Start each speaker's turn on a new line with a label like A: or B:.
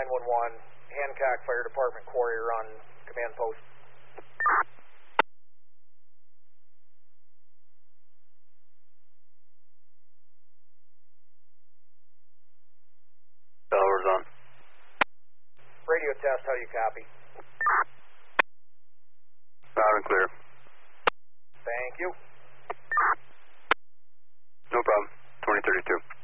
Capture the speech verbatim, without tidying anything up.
A: one one, Hancock Fire Department Quarry, you're on command post.
B: Towers on.
A: Radio test, how do you copy?
B: Loud and clear.
A: Thank you.
B: No problem. twenty thirty-two.